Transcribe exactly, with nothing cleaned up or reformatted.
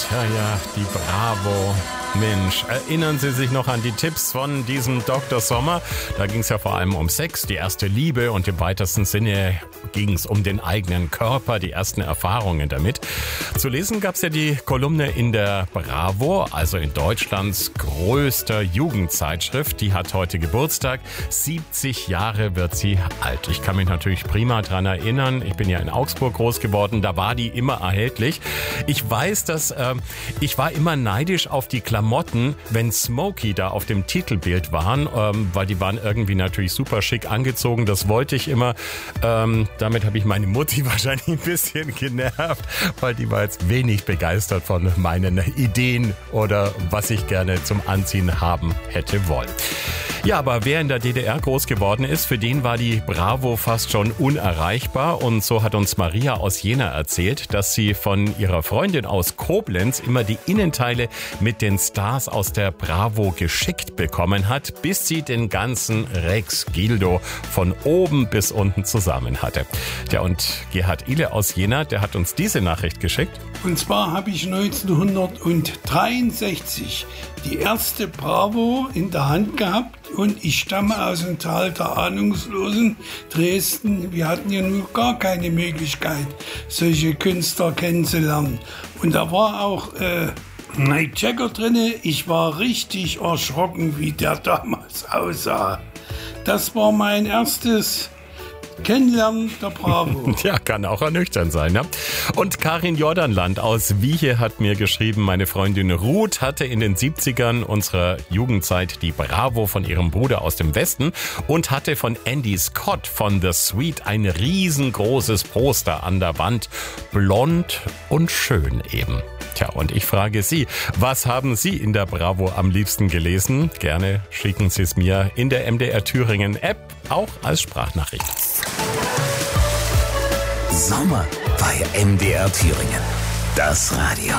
Ja, ja, die Bravo. Mensch, erinnern Sie sich noch an die Tipps von diesem Doktor Sommer? Da ging es ja vor allem um Sex, die erste Liebe und im weitesten Sinne ging es um den eigenen Körper, die ersten Erfahrungen damit. Zu lesen gab es ja die Kolumne in der Bravo, also in Deutschlands größter Jugendzeitschrift. Die hat heute Geburtstag. siebzig Jahre wird sie alt. Ich kann mich natürlich prima dran erinnern. Ich bin ja in Augsburg groß geworden. Da war die immer erhältlich. Ich weiß, dass äh, ich war immer neidisch auf die Klamotten, wenn Smokey da auf dem Titelbild waren, ähm, weil die waren irgendwie natürlich super schick angezogen. Das wollte ich immer. Ähm, damit habe ich meine Mutti wahrscheinlich ein bisschen genervt, weil die war jetzt wenig begeistert von meinen Ideen oder was ich gerne zum Anziehen haben hätte wollen. Ja, aber wer in der D D R groß geworden ist, für den war die Bravo fast schon unerreichbar. Und so hat uns Maria aus Jena erzählt, dass sie von ihrer Freundin aus Koblenz immer die Innenteile mit den Stars aus der Bravo geschickt bekommen hat, bis sie den ganzen Rex Gildo von oben bis unten zusammen hatte. Ja, und Gerhard Ile aus Jena, der hat uns diese Nachricht geschickt. Und zwar habe ich neunzehnhundertdreiundsechzig die erste Bravo in der Hand gehabt und ich stamme aus dem Tal der Ahnungslosen, Dresden. Wir hatten ja nur gar keine Möglichkeit, solche Künstler kennenzulernen. Und da war auch äh, Mike Jagger drin. Ich war richtig erschrocken, wie der damals aussah. Das war mein erstes Kennenlernen der Bravo. Ja, kann auch ernüchternd sein. Ne? Und Karin Jordanland aus Wiehe hat mir geschrieben, meine Freundin Ruth hatte in den siebzigern unserer Jugendzeit die Bravo von ihrem Bruder aus dem Westen und hatte von Andy Scott von The Sweet ein riesengroßes Poster an der Wand. Blond und schön eben. Tja, und ich frage Sie, was haben Sie in der Bravo am liebsten gelesen? Gerne schicken Sie es mir in der M D R Thüringen App, auch als Sprachnachricht. Sommer bei M D R Thüringen. Das Radio.